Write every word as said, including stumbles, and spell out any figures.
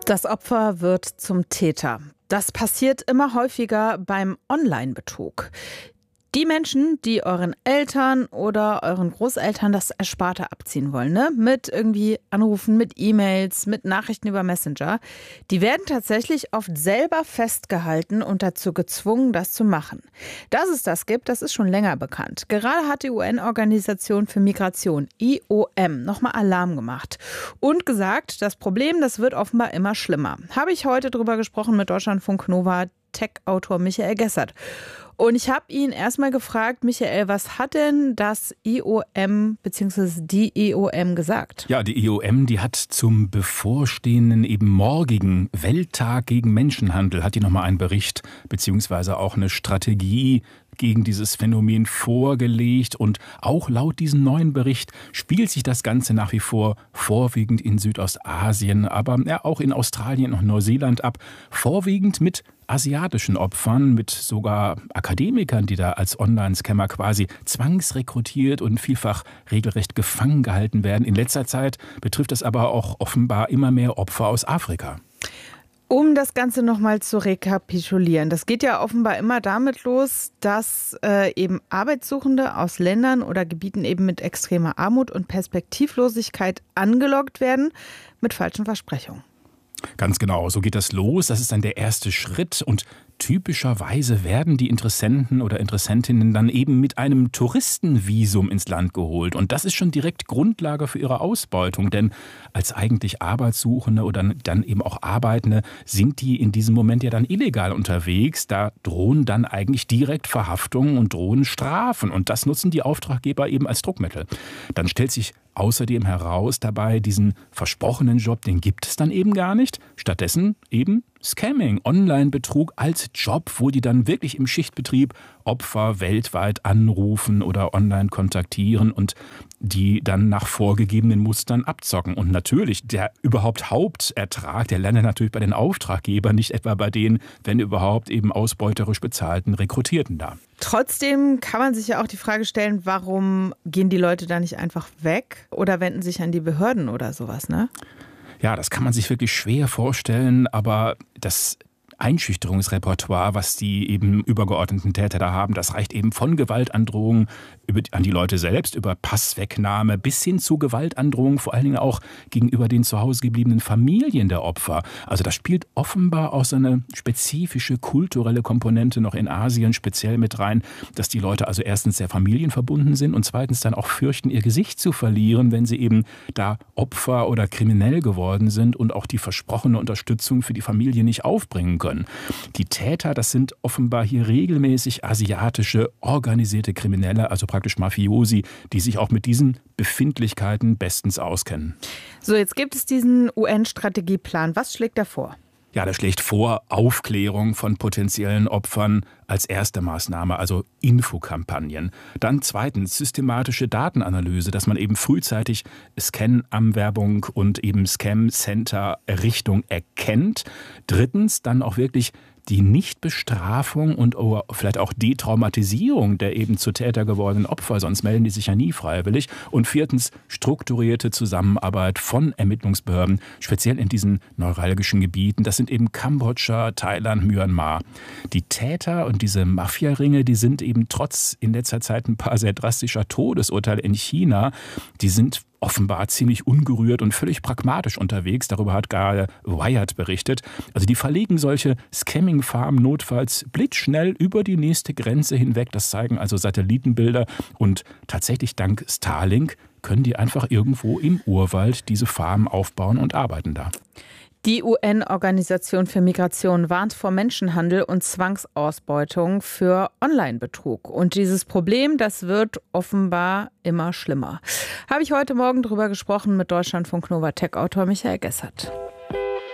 Das Opfer wird zum Täter. Das passiert immer häufiger beim Online-Betrug. Die Menschen, die euren Eltern oder euren Großeltern das Ersparte abziehen wollen, ne? Mit irgendwie Anrufen, mit E-Mails, mit Nachrichten über Messenger, die werden tatsächlich oft selber festgehalten und dazu gezwungen, das zu machen. Dass es das gibt, das ist schon länger bekannt. Gerade hat die U N-Organisation für Migration, I O M, nochmal Alarm gemacht und gesagt, das Problem, das wird offenbar immer schlimmer. Habe ich heute drüber gesprochen mit Deutschlandfunk Nova Tech-Autor Michael Gessert. Und ich habe ihn erstmal gefragt, Michael, was hat denn das I O M bzw. die I O M gesagt? Ja, die I O M, die hat zum bevorstehenden eben morgigen Welttag gegen Menschenhandel, hat die nochmal einen Bericht bzw. auch eine Strategie gegen dieses Phänomen vorgelegt. Und auch laut diesem neuen Bericht spielt sich das Ganze nach wie vor vorwiegend in Südostasien, aber ja, auch in Australien und Neuseeland ab, vorwiegend mit asiatischen Opfern, mit sogar Akademikern, die da als Online-Scammer quasi zwangsrekrutiert und vielfach regelrecht gefangen gehalten werden. In letzter Zeit betrifft das aber auch offenbar immer mehr Opfer aus Afrika. Um das Ganze nochmal zu rekapitulieren, das geht ja offenbar immer damit los, dass äh, eben Arbeitssuchende aus Ländern oder Gebieten eben mit extremer Armut und Perspektivlosigkeit angelockt werden mit falschen Versprechungen. Ganz genau, so geht das los. Das ist dann der erste Schritt und typischerweise werden die Interessenten oder Interessentinnen dann eben mit einem Touristenvisum ins Land geholt. Und das ist schon direkt Grundlage für ihre Ausbeutung. Denn als eigentlich Arbeitssuchende oder dann eben auch Arbeitende sind die in diesem Moment ja dann illegal unterwegs. Da drohen dann eigentlich direkt Verhaftungen und drohen Strafen. Und das nutzen die Auftraggeber eben als Druckmittel. Dann stellt sich außerdem heraus dabei, diesen versprochenen Job, den gibt es dann eben gar nicht. Stattdessen eben Scamming, Online-Betrug als Job, wo die dann wirklich im Schichtbetrieb Opfer weltweit anrufen oder online kontaktieren und die dann nach vorgegebenen Mustern abzocken. Und natürlich, der überhaupt Hauptertrag, der landet natürlich bei den Auftraggebern, nicht etwa bei den, wenn überhaupt, eben ausbeuterisch bezahlten Rekrutierten da. Trotzdem kann man sich ja auch die Frage stellen, warum gehen die Leute da nicht einfach weg oder wenden sich an die Behörden oder sowas, ne? Ja, das kann man sich wirklich schwer vorstellen, aber das Einschüchterungsrepertoire, was die eben übergeordneten Täter da haben, das reicht eben von Gewaltandrohungen an die Leute selbst, über Passwegnahme bis hin zu Gewaltandrohungen, vor allen Dingen auch gegenüber den zu Hause gebliebenen Familien der Opfer. Also da spielt offenbar auch so eine spezifische kulturelle Komponente noch in Asien speziell mit rein, dass die Leute also erstens sehr familienverbunden sind und zweitens dann auch fürchten, ihr Gesicht zu verlieren, wenn sie eben da Opfer oder kriminell geworden sind und auch die versprochene Unterstützung für die Familie nicht aufbringen können. Die Täter, das sind offenbar hier regelmäßig asiatische, organisierte Kriminelle, also praktisch Mafiosi, die sich auch mit diesen Befindlichkeiten bestens auskennen. So, jetzt gibt es diesen U N-Strategieplan. Was schlägt er vor? Ja, der schlägt vor, Aufklärung von potenziellen Opfern als erste Maßnahme, also Infokampagnen. Dann zweitens systematische Datenanalyse, dass man eben frühzeitig Scan-Anwerbung und eben Scam-Center-Errichtung erkennt. Drittens dann auch wirklich die Nichtbestrafung und vielleicht auch Detraumatisierung der eben zu Täter gewordenen Opfer, sonst melden die sich ja nie freiwillig. Und viertens strukturierte Zusammenarbeit von Ermittlungsbehörden, speziell in diesen neuralgischen Gebieten. Das sind eben Kambodscha, Thailand, Myanmar. Die Täter und diese Mafia-Ringe, die sind eben trotz in letzter Zeit ein paar sehr drastischer Todesurteile in China, die sind offenbar ziemlich ungerührt und völlig pragmatisch unterwegs. Darüber hat gerade Wired berichtet. Also die verlegen solche Scamming-Farmen notfalls blitzschnell über die nächste Grenze hinweg. Das zeigen also Satellitenbilder. Und tatsächlich dank Starlink können die einfach irgendwo im Urwald diese Farmen aufbauen und arbeiten da. Die U N-Organisation für Migration warnt vor Menschenhandel und Zwangsausbeutung für Online-Betrug. Und dieses Problem, das wird offenbar immer schlimmer. Habe ich heute Morgen drüber gesprochen mit Deutschlandfunk Nova Tech-Autor Michael Gessert.